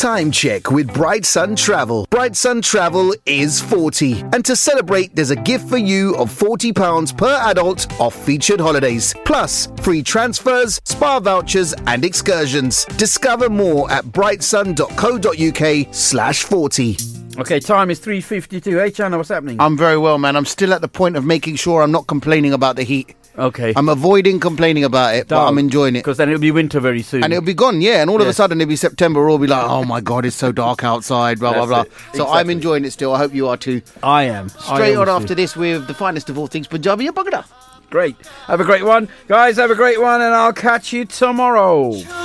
Time check with Bright Sun Travel. Bright Sun Travel is 40. And to celebrate, there's a gift for you of £40 per adult off featured holidays. Plus, free transfers, spa vouchers and excursions. Discover more at brightsun.co.uk/40. Okay, time is 3:52. Hey, Chana, what's happening? I'm very well, man. I'm still at the point of making sure I'm not complaining about the heat. Okay. I'm avoiding complaining about it, but I'm enjoying it. Because then it'll be winter very soon. And it'll be gone, yeah. And all of a sudden it'll be September. We'll all be like, oh my God, it's so dark outside, blah, blah, blah. So I'm enjoying it still. I hope you are too. I am. Straight on after this with the finest of all things Punjabi and Bhangra. Great. Have a great one. Guys, have a great one, and I'll catch you tomorrow.